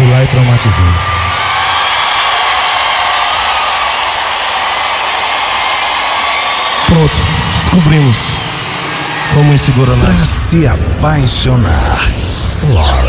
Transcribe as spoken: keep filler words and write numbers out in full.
fui lá e traumatizei. Pronto, descobrimos como insegura Pra nós. se apaixonar. Lorde.